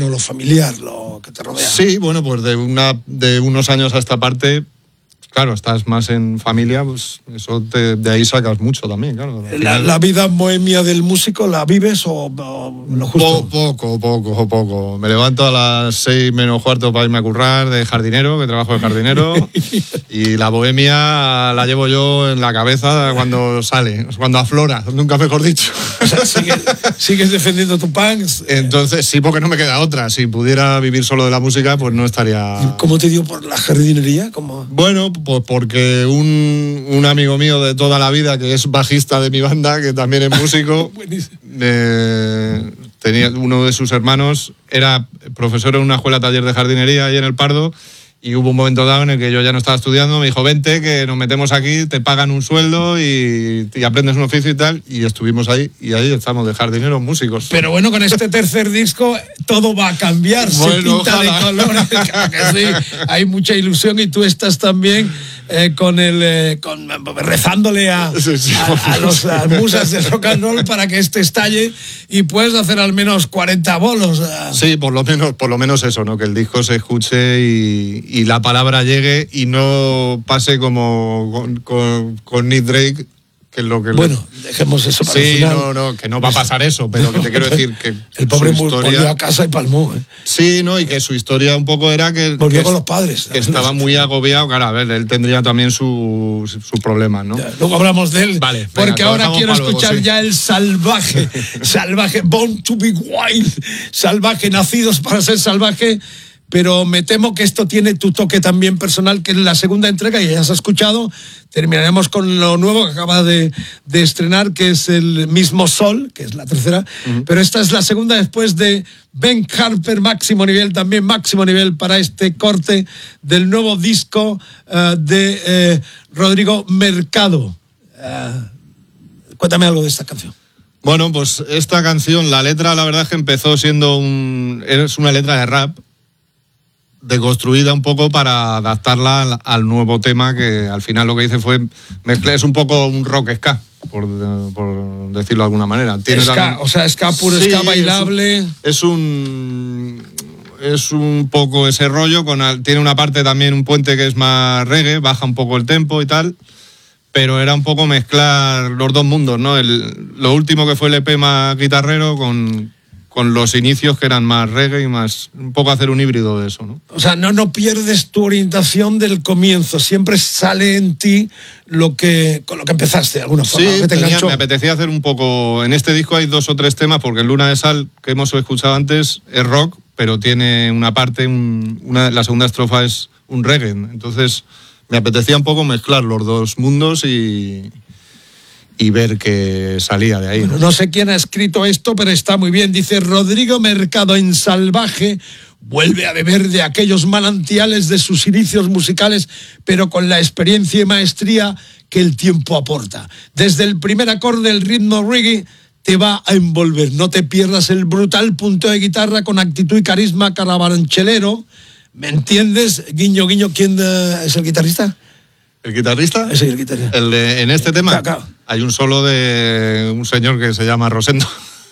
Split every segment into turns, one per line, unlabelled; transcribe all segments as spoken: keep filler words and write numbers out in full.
cercano, lo familiar, lo que te rodea.
Sí, bueno, pues de, una, de unos años a esta parte, claro, estás más en familia, pues eso te, de ahí sacas mucho también, claro.
¿La, la vida bohemia del músico la vives o, o lo justo?
Po, poco, poco, poco. Me levanto a las seis menos cuarto para irme a currar de jardinero, que trabajo de jardinero, y la bohemia la llevo yo en la cabeza cuando sale, cuando aflora, nunca mejor dicho.
O sea, ¿sigues, sigues defendiendo tu punk?
Entonces, sí, porque no me queda otra. Si pudiera vivir solo de la música, pues no estaría...
¿Cómo te dio por la jardinería? ¿Cómo?
Bueno, pues porque un, un amigo mío de toda la vida, que es bajista de mi banda, que también es músico, eh, tenía uno de sus hermanos, era profesor en una escuela taller de jardinería ahí en El Pardo, y hubo un momento dado en el que yo ya no estaba estudiando, me dijo, vente, que nos metemos aquí, te pagan un sueldo y, y aprendes un oficio y tal, y estuvimos ahí, y ahí estamos de jardineros músicos.
Pero bueno, con este tercer disco todo va a cambiar, bueno, se pinta ojalá. de colores, claro que sí, hay mucha ilusión y tú estás también eh, con el eh, con, rezándole a, sí, sí, a, a los a musas de rock and roll para que este estalle y puedes hacer al menos cuarenta bolos.
Sí, por lo menos, por lo menos eso, ¿no? Que el disco se escuche y, y la palabra llegue y no pase como con, con, con Nick Drake, que es lo que...
Bueno, le... dejemos eso para
sí,
el final.
no, no, que no va a pasar eso, pero que te quiero decir que...
El pobre historia... volvió a casa y palmó, ¿eh?
Sí, no, y que su historia un poco era que...
Volvió
que
con los padres.
Que estaba muy agobiado, claro, a ver, él tendría también sus su problemas, ¿no?
Ya, luego hablamos de él,
vale,
porque
venga,
ahora quiero escuchar luego, sí. ya el salvaje, salvaje, born to be wild, salvaje, nacidos para ser salvaje. Pero me temo que esto tiene tu toque también personal, que es la segunda entrega, y ya has escuchado. Terminaremos con lo nuevo que acaba de, de estrenar, que es El mismo sol, que es la tercera. Uh-huh. Pero esta es la segunda después de Ben Harper, máximo nivel, también máximo nivel para este corte del nuevo disco uh, de eh, Rodrigo Mercado. Uh, cuéntame algo de esta canción.
Bueno, pues esta canción, la letra, la verdad es que empezó siendo un... es una letra de rap, deconstruida un poco para adaptarla al, al nuevo tema, que al final lo que hice fue mezclar, es un poco un rock ska, por, por decirlo de alguna manera. Tiene
ska,
también,
o sea, ska puro, sí, ska bailable.
Es un, es un es un poco ese rollo, con tiene una parte también, un puente que es más reggae, baja un poco el tempo y tal, pero era un poco mezclar los dos mundos, ¿no? El, lo último que fue el E P más guitarrero con con los inicios que eran más reggae y más, un poco hacer un híbrido de eso, ¿no?
O sea, no, no pierdes tu orientación del comienzo, siempre sale en ti lo que, con lo que empezaste, de alguna forma.
Sí, tenía, me apetecía hacer un poco, en este disco hay dos o tres temas, porque Luna de Sal, que hemos escuchado antes, es rock, pero tiene una parte, un, una, la segunda estrofa es un reggae, entonces me apetecía un poco mezclar los dos mundos y... y ver que salía de ahí.
Bueno, no sé quién ha escrito esto, pero está muy bien. Dice Rodrigo Mercado en Salvaje vuelve a beber de aquellos manantiales de sus inicios musicales, pero con la experiencia y maestría que el tiempo aporta. Desde el primer acorde del ritmo reggae te va a envolver. No te pierdas el brutal punteo de guitarra con actitud y carisma carabanchelero. ¿Me entiendes? Guiño, guiño, ¿quién uh, es el guitarrista?
¿El guitarrista?
Sí, el guitarrista.
El de, en este tema
Cacao.
Hay un solo de un señor que se llama Rosendo.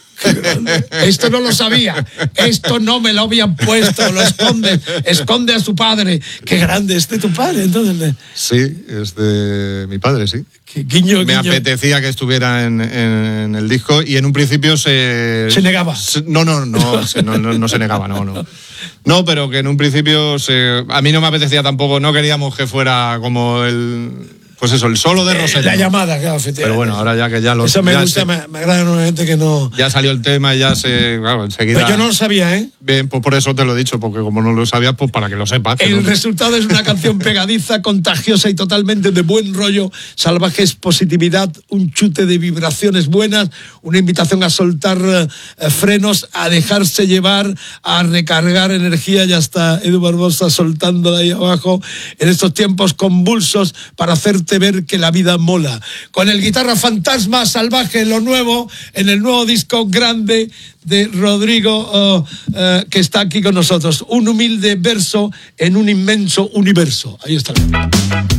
Esto no lo sabía, esto no me lo habían puesto, lo esconde, esconde a su padre. Qué grande es de tu padre, entonces.
Sí, es de mi padre, sí.
Guiño,
me
guiño.
apetecía que estuviera en, en el disco y en un principio se...
¿Se negaba?
Se, no, no, no, se, no, no, no se negaba, no, no. No, pero que en un principio se, a mí no me apetecía tampoco, no queríamos que fuera como el... Pues eso, el solo de Rosendo.
La llamada, claro,
pero bueno, ahora ya que ya lo...
Eso me
ya
gusta,
se,
me, me agrada nuevamente que no...
Ya salió el tema y ya se... Claro, enseguida...
Pero yo no lo sabía, ¿eh?
Bien, pues por eso te lo he dicho, porque como no lo sabías, pues para que lo sepas. Que
el
no...
resultado es una canción pegadiza, contagiosa y totalmente de buen rollo. Salvaje es positividad, un chute de vibraciones buenas, una invitación a soltar eh, frenos, a dejarse llevar, a recargar energía. Ya está Edu Barbosa soltando de ahí abajo en estos tiempos convulsos para hacerte ver que la vida mola. Con el guitarra fantasma Salvaje, lo nuevo, en el nuevo disco grande de Rodrigo, uh, uh, que está aquí con nosotros. Un humilde verso en un inmenso universo. Ahí está.